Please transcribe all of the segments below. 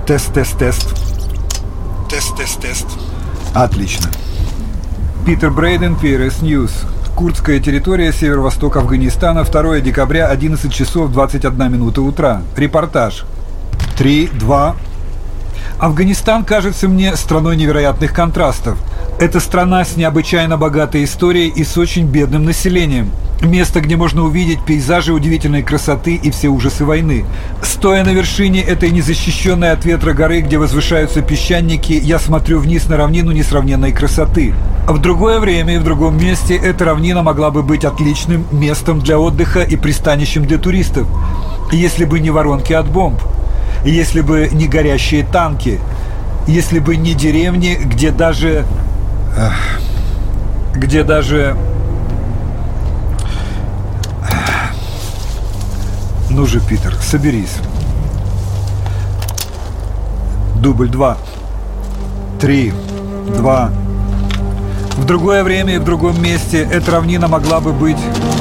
Тест. Тест. Отлично. Питер Брейден, PRS News. Курдская территория, северо-восток Афганистана, 2 декабря, 11 часов 21 минута утра. Репортаж. 3, 2. Афганистан кажется мне страной невероятных контрастов. Это страна с необычайно богатой историей и с очень бедным населением. Место, где можно увидеть пейзажи удивительной красоты и все ужасы войны. Стоя на вершине этой незащищенной от ветра горы, где возвышаются песчаники, я смотрю вниз на равнину несравненной красоты. В другое время и в другом месте эта равнина могла бы быть отличным местом для отдыха и пристанищем для туристов, если бы не воронки от бомб, если бы не горящие танки, если бы не деревни, где даже... Ну же, Питер, соберись. Дубль 2. 3, 2. В другое время и в другом месте эта равнина могла бы быть...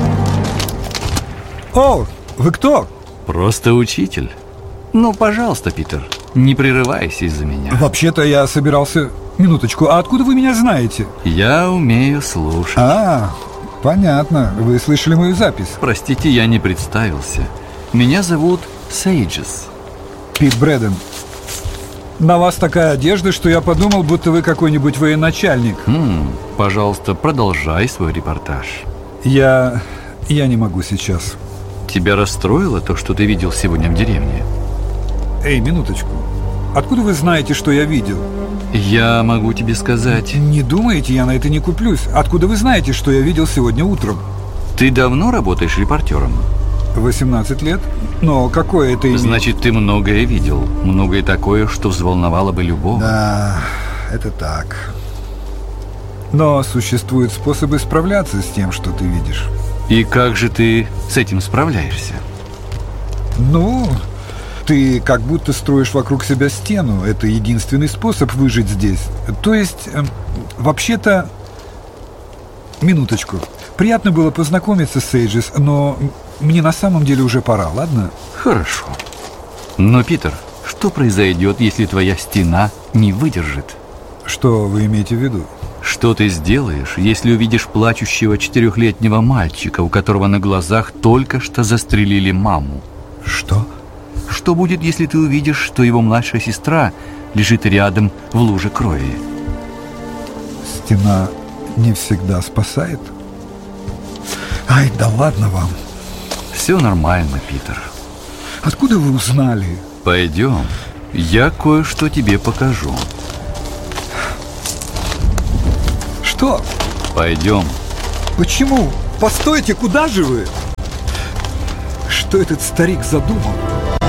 О, вы кто? Просто учитель. Ну, пожалуйста, Питер, не прерывайся из-за меня. Вообще-то я собирался... Минуточку, а откуда вы меня знаете? Я умею слушать. Понятно. Вы слышали мою запись? Простите, я не представился. Меня зовут Сейджес. Пит Брэден. На вас такая одежда, что я подумал, будто вы какой-нибудь военачальник. Пожалуйста, продолжай свой репортаж. Я не могу сейчас. Тебя расстроило то, что ты видел сегодня в деревне? Эй, минуточку. Откуда вы знаете, что я видел? Я могу тебе сказать. Не думаете, я на это не куплюсь. Откуда вы знаете, что я видел сегодня утром? Ты давно работаешь репортером? 18 лет. Но какое это имеет? Значит, ты многое видел. Многое такое, что взволновало бы любого. Да, это так. Но существуют способы справляться с тем, что ты видишь. И как же ты с этим справляешься? Ну... Ты как будто строишь вокруг себя стену. Это единственный способ выжить здесь. То есть, вообще-то... Минуточку. Приятно было познакомиться с Сейджес, но мне на самом деле уже пора, ладно? Хорошо. Но, Питер, что произойдет, если твоя стена не выдержит? Что вы имеете в виду? Что ты сделаешь, если увидишь плачущего 4-летнего мальчика, у которого на глазах только что застрелили маму? Что? Что будет, если ты увидишь, что его младшая сестра лежит рядом в луже крови? Стена не всегда спасает. Ай, да ладно вам. Все нормально, Питер. Откуда вы узнали? Пойдем, я кое-что тебе покажу. Что? Пойдем. Почему? Постойте, куда же вы? Что этот старик задумал?